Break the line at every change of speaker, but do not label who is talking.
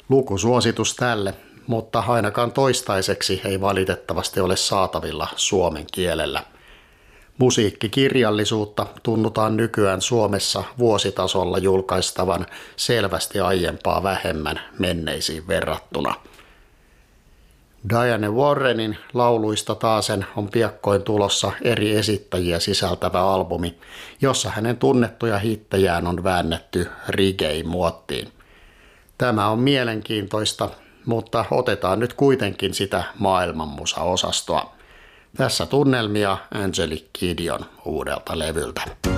Lukusuositus tälle, mutta ainakaan toistaiseksi ei valitettavasti ole saatavilla suomen kielellä. Musiikkikirjallisuutta tunnutaan nykyään Suomessa vuositasolla julkaistavan selvästi aiempaa vähemmän menneisiin verrattuna. Diane Warrenin lauluista taasen on piakkoin tulossa eri esittäjiä sisältävä albumi, jossa hänen tunnettuja hittejään on väännetty reggae-muottiin. Tämä on mielenkiintoista, mutta otetaan nyt kuitenkin sitä maailmanmusa-osastoa. Tässä tunnelmia Angelique Kidjon uudelta levyltä.